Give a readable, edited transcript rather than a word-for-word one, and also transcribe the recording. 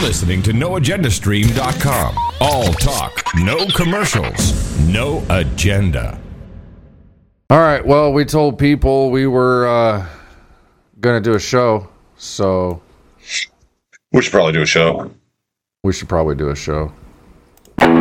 listening to NoAgendaStream.com. All talk, no commercials, no agenda. All right, well, we told people we were going to do a show, so... We should probably do a show. We should probably do a show.